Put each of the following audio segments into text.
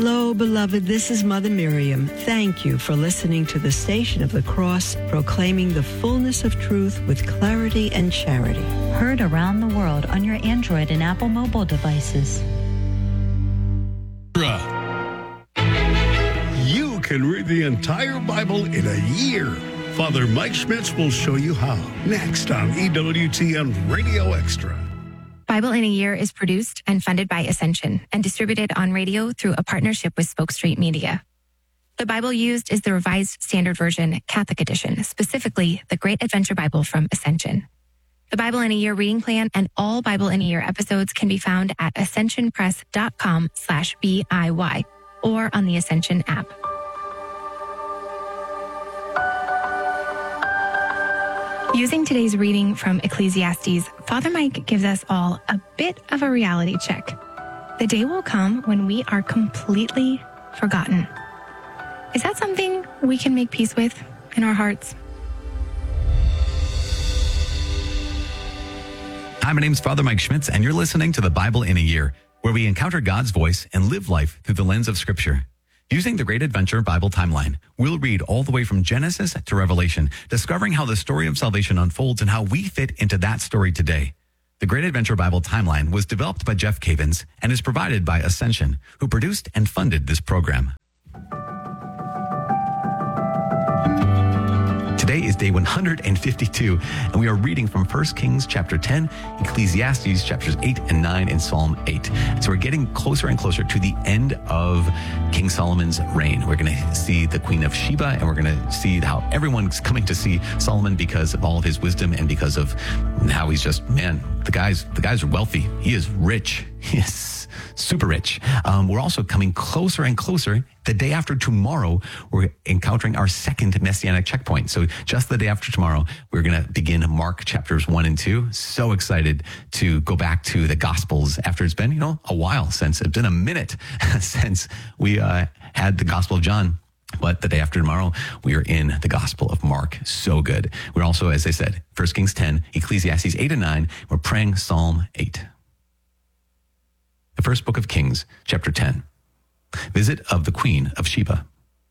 Hello, beloved. This is Mother Miriam. Thank you for listening to the Station of the Cross, proclaiming the fullness of truth with clarity and charity. Heard around the world on your Android and Apple mobile devices. You can read the entire Bible in a year. Father Mike Schmitz will show you how. Next on EWTN Radio Extra. Bible in a Year is produced and funded by Ascension and distributed on radio through a partnership with Spoke Street Media. The Bible used is the Revised Standard Version Catholic Edition, specifically the Great Adventure Bible from Ascension. The Bible in a Year reading plan and all Bible in a Year episodes can be found at ascensionpress.com/BIY or on the Ascension app. Using today's reading from Ecclesiastes, Father Mike gives us all a bit of a reality check. The day will come when we are completely forgotten. Is that something we can make peace with in our hearts? Hi, my name is Father Mike Schmitz, and you're listening to the Bible in a Year, where we encounter God's voice and live life through the lens of Scripture. Using the Great Adventure Bible timeline, we'll read all the way from Genesis to Revelation, discovering how the story of salvation unfolds and how we fit into that story today. The Great Adventure Bible timeline was developed by Jeff Cavins and is provided by Ascension, who produced and funded this program. Today is day 152, and we are reading from 1 Kings chapter 10, Ecclesiastes chapters 8 and 9, and Psalm 8. So we're getting closer and closer to the end of King Solomon's reign. We're going to see the Queen of Sheba, and we're going to see how everyone's coming to see Solomon because of all of his wisdom and because of how he's just, man, the guys are wealthy. He is rich. He is super rich. We're also coming closer and closer. The day after tomorrow, we're encountering our second messianic checkpoint. So just the day after tomorrow, we're going to begin Mark chapters 1 and 2. So excited to go back to the Gospels after it's been, a while since, it's been a minute since we had the Gospel of John. But the day after tomorrow, we are in the Gospel of Mark. So good. We're also, as I said, 1 Kings 10, Ecclesiastes 8 and 9. We're praying Psalm 8. The first book of Kings, chapter 10. Visit of the Queen of Sheba.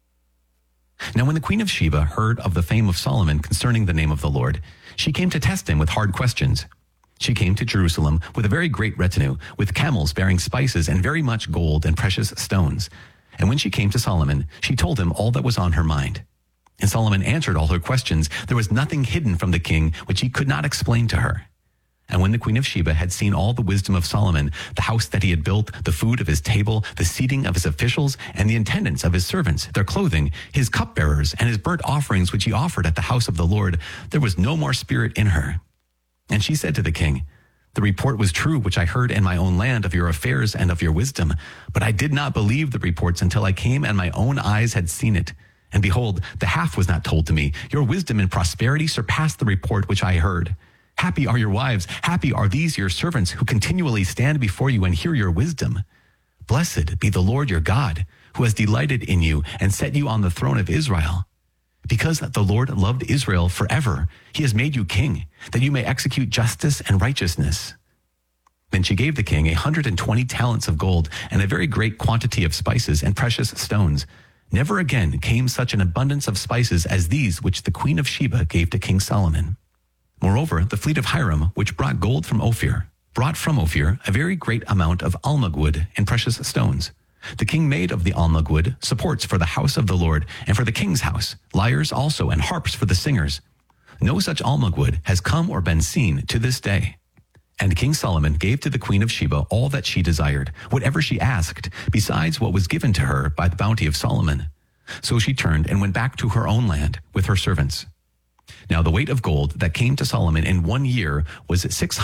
Now when the Queen of Sheba heard of the fame of Solomon concerning the name of the Lord, she came to test him with hard questions. She came to Jerusalem with a very great retinue, with camels bearing spices and very much gold and precious stones. And when she came to Solomon, she told him all that was on her mind. And Solomon answered all her questions. There was nothing hidden from the king which he could not explain to her. And when the Queen of Sheba had seen all the wisdom of Solomon, the house that he had built, the food of his table, the seating of his officials, and the attendance of his servants, their clothing, his cupbearers, and his burnt offerings which he offered at the house of the Lord, there was no more spirit in her. And she said to the king, "The report was true which I heard in my own land of your affairs and of your wisdom. But I did not believe the reports until I came and my own eyes had seen it. And behold, the half was not told to me. Your wisdom and prosperity surpassed the report which I heard. Happy are your wives, happy are these your servants who continually stand before you and hear your wisdom. Blessed be the Lord your God, who has delighted in you and set you on the throne of Israel. Because the Lord loved Israel forever, he has made you king, that you may execute justice and righteousness." Then she gave the king 120 talents of gold and a very great quantity of spices and precious stones. Never again came such an abundance of spices as these which the Queen of Sheba gave to King Solomon. Moreover, the fleet of Hiram, which brought gold from Ophir, brought from Ophir a very great amount of almug wood and precious stones. The king made of the almug wood supports for the house of the Lord and for the king's house, lyres also and harps for the singers. No such almug wood has come or been seen to this day. And King Solomon gave to the Queen of Sheba all that she desired, whatever she asked, besides what was given to her by the bounty of Solomon. So she turned and went back to her own land with her servants. Now the weight of gold that came to Solomon in 1 year was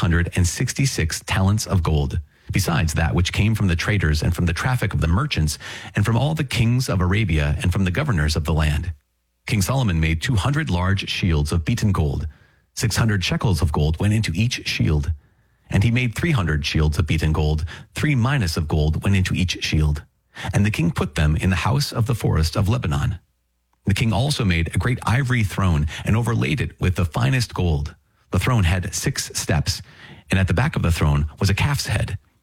666 talents of gold, besides that which came from the traders and from the traffic of the merchants and from all the kings of Arabia and from the governors of the land. King Solomon made 200 large shields of beaten gold. 600 shekels of gold went into each shield. And he made 300 shields of beaten gold. 3 minas of gold went into each shield. And the king put them in the house of the forest of Lebanon. The king also made a great ivory throne and overlaid it with the finest gold. The throne had 6 steps, and at the back of the throne was a calf's head.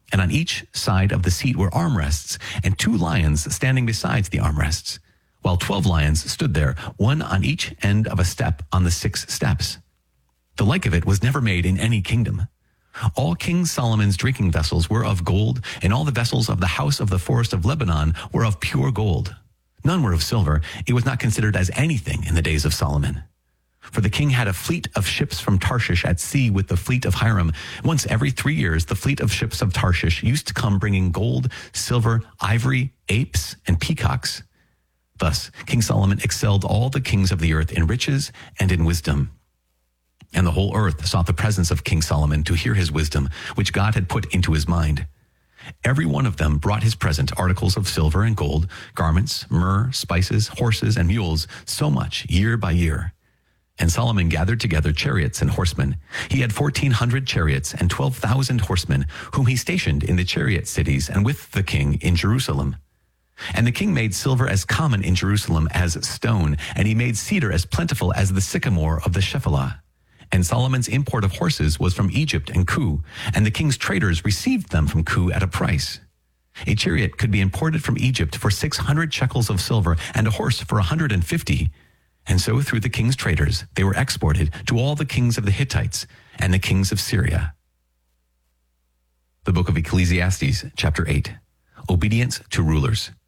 And on each side of the seat were armrests, and 2 lions standing besides the armrests, while 12 lions stood there, one on each end of a step on the 6 steps. The like of it was never made in any kingdom. All King Solomon's drinking vessels were of gold, and all the vessels of the house of the forest of Lebanon were of pure gold. None were of silver. It was not considered as anything in the days of Solomon. For the king had a fleet of ships from Tarshish at sea with the fleet of Hiram. Once every 3 years, the fleet of ships of Tarshish used to come bringing gold, silver, ivory, apes, and peacocks. Thus, King Solomon excelled all the kings of the earth in riches and in wisdom. And the whole earth sought the presence of King Solomon to hear his wisdom, which God had put into his mind. Every one of them brought his present articles of silver and gold, garments, myrrh, spices, horses, and mules, so much year by year. And Solomon gathered together chariots and horsemen. He had 1,400 chariots and 12,000 horsemen, whom he stationed in the chariot cities and with the king in Jerusalem. And the king made silver as common in Jerusalem as stone, and he made cedar as plentiful as the sycamore of the Shephelah. And Solomon's import of horses was from Egypt and Kue, and the king's traders received them from Kue at a price. A chariot could be imported from Egypt for 600 shekels of silver, and a horse for 150. And so through the king's traders, they were exported to all the kings of the Hittites and the kings of Syria. The book of Ecclesiastes, chapter 8. Obedience to rulers.